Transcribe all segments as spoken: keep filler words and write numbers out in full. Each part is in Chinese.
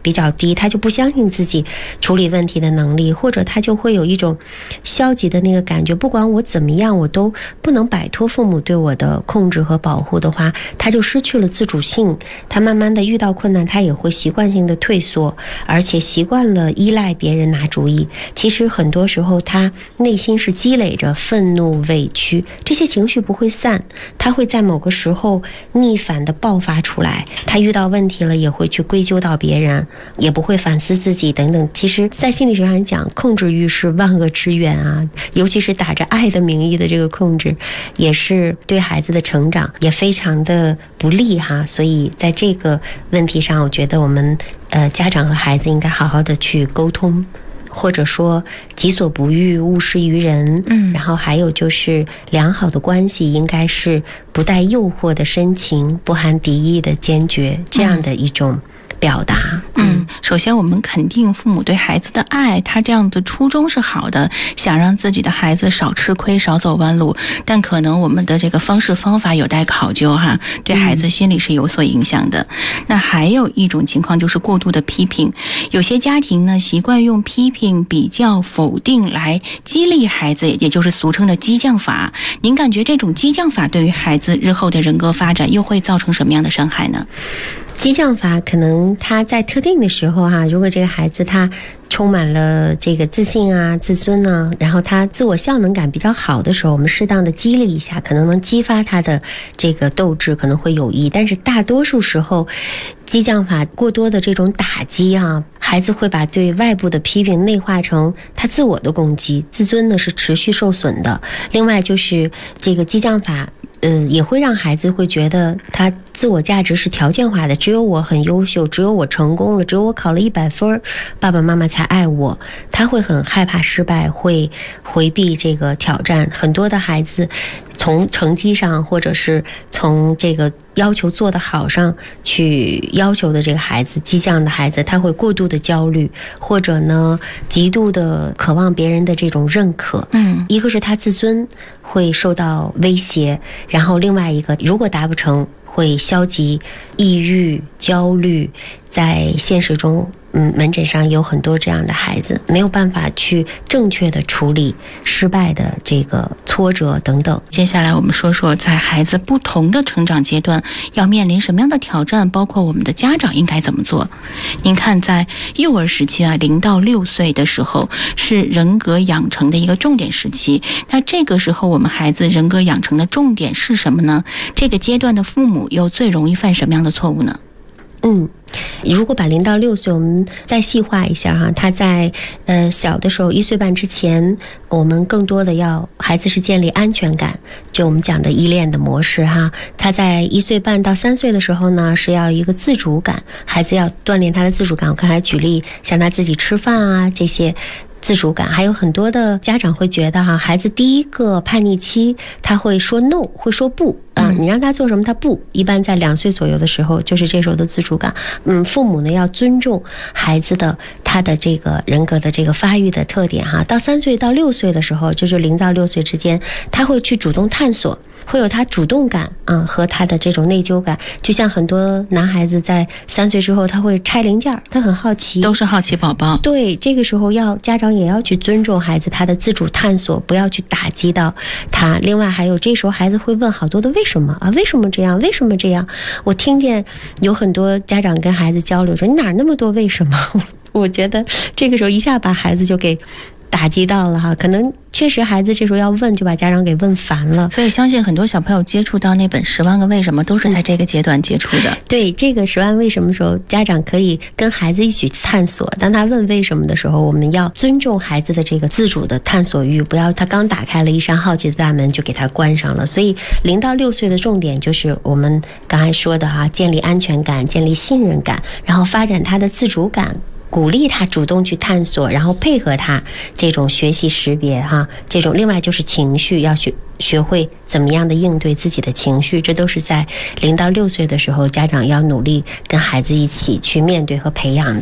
比较低，他就不相信自己处理问题的能力，或者他就会有一种消极的那个感觉，不管我怎么样我都不能摆脱父母对我的控制和保护的话，他就失去了自主性，他慢慢的遇到困难他也会习惯性的退缩，而且习惯了依赖别人拿主意。其实很多时候他内心是积累着愤怒、委屈，这些情绪不会散，他会在某个时候逆反的爆发出来，他遇到问题了也会去归咎到别人，也不会反思自己等等。其实在心理学上讲，控制欲是万恶之源啊，尤其是打着爱的名义的这个控制，也是对孩子的成长也非常的不利哈。所以在这个问题上，我觉得我们呃家长和孩子应该好好的去沟通，或者说己所不欲，勿施于人。嗯，然后还有就是良好的关系应该是不带诱惑的深情，不含敌意的坚决，这样的一种表达。 嗯，首先我们肯定父母对孩子的爱，他这样的初衷是好的，想让自己的孩子少吃亏少走弯路，但可能我们的这个方式方法有待考究哈，对孩子心理是有所影响的。嗯、那还有一种情况就是过度的批评，有些家庭呢习惯用批评、比较、否定来激励孩子，也就是俗称的激将法。您感觉这种激将法对于孩子日后的人格发展又会造成什么样的伤害呢？ 激将法可能他在特定的时候哈、啊，如果这个孩子他充满了这个自信啊、自尊啊，然后他自我效能感比较好的时候，我们适当的激励一下，可能能激发他的这个斗志，可能会有益。但是大多数时候，激将法过多的这种打击啊，孩子会把对外部的批评内化成他自我的攻击，自尊呢是持续受损的。另外就是这个激将法。嗯，也会让孩子会觉得他自我价值是条件化的，只有我很优秀，只有我成功了，只有我考了一百分，爸爸妈妈才爱我。他会很害怕失败，会回避这个挑战。很多的孩子从成绩上，或者是从这个要求做得好上去要求的这个孩子，激将的孩子，他会过度的焦虑，或者呢极度的渴望别人的这种认可。嗯，一个是他自尊会受到威胁，然后另外一个如果达不成会消极、抑郁、焦虑，在现实中嗯，门诊上有很多这样的孩子，没有办法去正确的处理失败的这个挫折等等。 接下来我们说说在孩子不同的成长阶段要面临什么样的挑战，包括我们的家长应该怎么做。您看在幼儿时期啊，零到六岁的时候是人格养成的一个重点时期，那这个时候我们孩子人格养成的重点是什么呢？这个阶段的父母又最容易犯什么样的错误呢？ 嗯，如果把零到六岁我们再细化一下哈，他在呃小的时候一岁半之前，我们更多的要孩子是建立安全感，就我们讲的依恋的模式哈。他在一岁半到三岁的时候呢，是要一个自主感，孩子要锻炼他的自主感。我刚才举例，像他自己吃饭啊这些。自主感，还有很多的家长会觉得哈，孩子第一个叛逆期他会说 no， 会说不啊，你让他做什么他不，一般在两岁左右的时候就是这时候的自主感。嗯，父母呢要尊重孩子的他的这个人格的这个发育的特点哈。到三岁到六岁的时候，就是零到六岁之间，他会去主动探索，会有他主动感啊和他的这种内疚感。就像很多男孩子在三岁之后他会拆零件，他很好奇， 都是好奇宝宝。 对，这个时候要家长也要去尊重孩子他的自主探索，不要去打击到他。另外还有这时候孩子会问好多的为什么啊，为什么这样，为什么这样。我听见有很多家长跟孩子交流说你哪那么多为什么，我觉得这个时候一下把孩子就给打击到了哈，可能确实孩子这时候要问就把家长给问烦了。 所以相信很多小朋友接触到那本十万个为什么都是在这个阶段接触的、嗯、 对，这个十万为什么时候家长可以跟孩子一起探索，当他问为什么的时候，我们要尊重孩子的这个自主的探索欲，不要他刚打开了一扇好奇的大门就给他关上了。所以零到六岁的重点就是我们刚才说的哈，建立安全感，建立信任感，然后发展他的自主感，鼓励他主动去探索，然后配合他这种学习识别哈，这种另外就是情绪，要学学会怎么样的应对自己的情绪，这都是在零到六岁的时候家长要努力跟孩子一起去面对和培养的。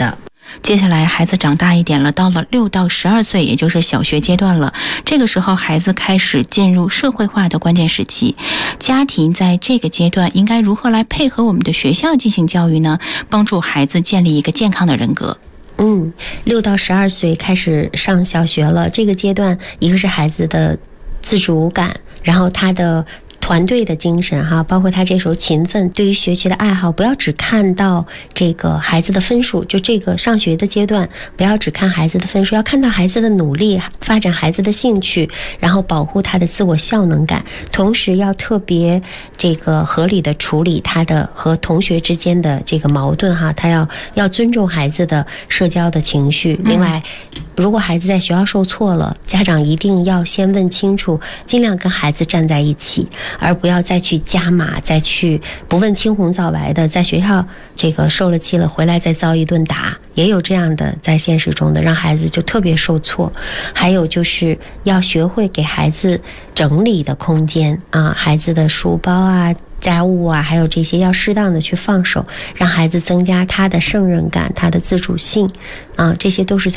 接下来孩子长大一点了，到了六到十二岁，也就是小学阶段了。这个时候孩子开始进入社会化的关键时期，家庭在这个阶段应该如何来配合我们的学校进行教育呢？帮助孩子建立一个健康的人格。 嗯，六到十二岁开始上小学了，这个阶段一个是孩子的自主感，然后他的团队的精神哈，包括他这时候勤奋，对于学习的爱好，不要只看到这个孩子的分数，就这个上学的阶段，不要只看孩子的分数，要看到孩子的努力，发展孩子的兴趣，然后保护他的自我效能感，同时要特别这个合理的处理他的和同学之间的这个矛盾哈，他要要尊重孩子的社交的情绪。另外，如果孩子在学校受挫了，家长一定要先问清楚，尽量跟孩子站在一起，而不要再去加码，再去不问青红皂白的在学校这个受了气了，回来再遭一顿打，也有这样的在现实中的，让孩子就特别受挫。还有就是要学会给孩子整理的空间啊，孩子的书包啊、家务啊，还有这些要适当的去放手，让孩子增加他的胜任感、他的自主性啊，这些都是在